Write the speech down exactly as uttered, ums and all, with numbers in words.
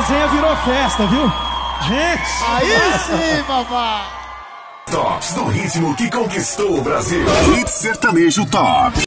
resenha virou festa, viu? Gente! Aí sim, babá! Tops do ritmo que conquistou o Brasil. Hit Sertanejo Top.